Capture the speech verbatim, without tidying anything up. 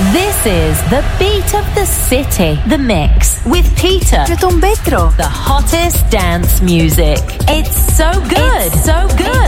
This is the beat of the city, The Mix, with Peter. Retombetro. The hottest dance music. It's so good. It's so good.